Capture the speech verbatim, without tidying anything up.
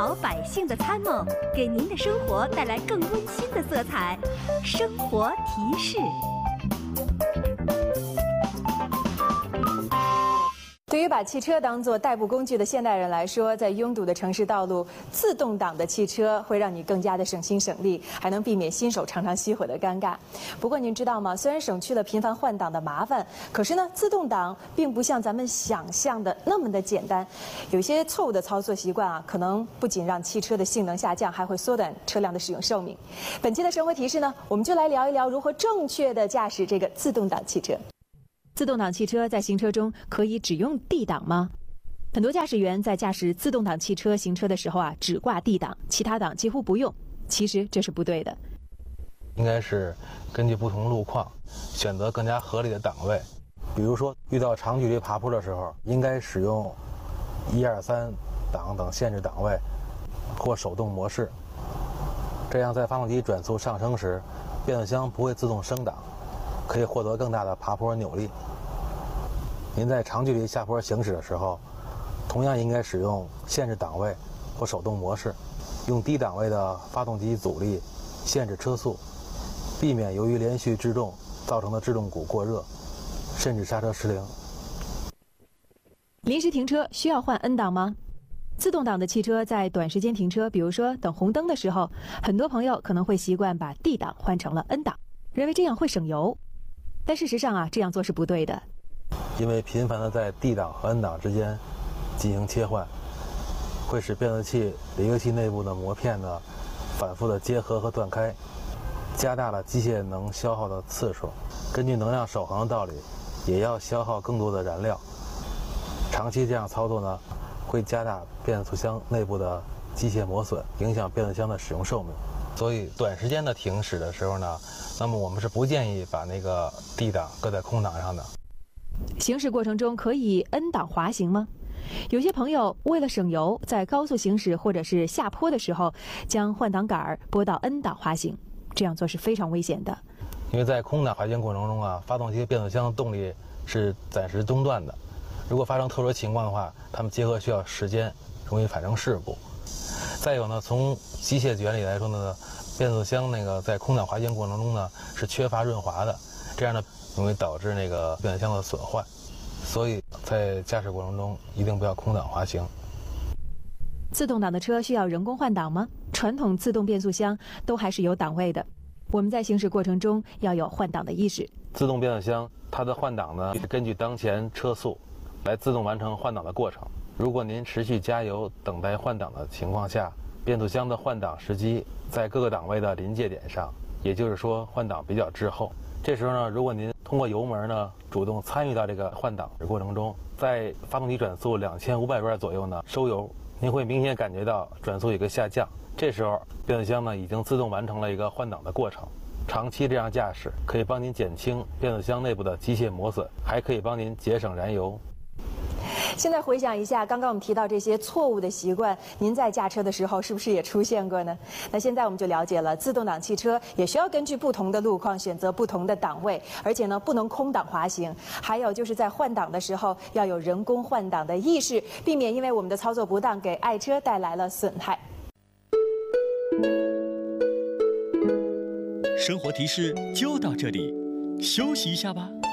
好百姓的参谋，给您的生活带来更温馨的色彩。生活提示。 对于把汽车当作代步工具的现代人来说，在拥堵的城市道路，自动挡的汽车会让你更加的省心省力，还能避免新手常常熄火的尴尬。不过您知道吗？虽然省去了频繁换挡的麻烦，可是呢，自动挡并不像咱们想象的那么的简单。有些错误的操作习惯啊，可能不仅让汽车的性能下降，还会缩短车辆的使用寿命。本期的生活提示呢，我们就来聊一聊如何正确的驾驶这个自动挡汽车。自动挡汽车在行车中可以只用 D 档吗？很多驾驶员在驾驶自动挡汽车行车的时候啊，只挂 D 档，其他档几乎不用。其实这是不对的。 应该是根据不同路况选择更加合理的档位。比如说遇到长距离爬坡的时候，应该使用一二三档等限制档位或手动模式，这样在发动机转速上升时，变速箱不会自动升档，可以获得更大的爬坡扭力。您在长距离下坡行驶的时候，同样应该使用限制档位或手动模式，用低档位的发动机阻力限制车速，避免由于连续制动造成的制动鼓过热，甚至刹车失灵。 临时停车需要换 N 档吗？自动挡的汽车在短时间停车，比如说等红灯的时候，很多朋友可能会习惯把 D 档换成了 N 档，认为这样会省油。但事实上啊，这样做是不对的。 因为频繁的在 D 档和 N 档之间进行切换，会使变速器离合器内部的膜片呢反复的结合和断开，加大了机械能消耗的次数。根据能量守恒的道理，也要消耗更多的燃料。长期这样操作呢，会加大变速箱内部的机械磨损，影响变速箱的使用寿命。所以短时间的停驶的时候呢，那么我们是不建议把那个 D 档搁在空档上的。 行驶过程中可以 N 档滑行吗？有些朋友为了省油，在高速行驶或者是下坡的时候，将换挡杆拨到 N 档滑行，这样做是非常危险的。 因为在空档滑行过程中啊，发动机和变速箱动力是暂时中断的，如果发生特殊情况的话，它们结合需要时间，容易产生事故。再有呢，从机械原理来说呢，变速箱那个在空档滑行过程中呢是缺乏润滑的，这样呢容易导致那个变速箱的损坏。所以在驾驶过程中一定不要空档滑行。 自动挡的车需要人工换挡吗？传统自动变速箱都还是有档位的，我们在行驶过程中要有换挡的意识。 自动变速箱它的换挡呢，根据当前车速来自动完成换挡的过程。如果您持续加油等待换挡的情况下，变速箱的换挡时机在各个档位的临界点上，也就是说换挡比较滞后。这时候呢，如果您通过油门呢主动参与到这个换挡的过程中，在发动机转速两千五百转左右呢收油，您会明显感觉到转速有个下降。这时候变速箱呢已经自动完成了一个换挡的过程。长期这样驾驶可以帮您减轻变速箱内部的机械磨损，还可以帮您节省燃油。 现在回想一下，刚刚我们提到这些错误的习惯，您在驾车的时候是不是也出现过呢？那现在我们就了解了，自动挡汽车也需要根据不同的路况选择不同的档位，而且呢不能空档滑行。还有就是在换挡的时候要有人工换挡的意识，避免因为我们的操作不当给爱车带来了损害。 生活提示就到这里，休息一下吧。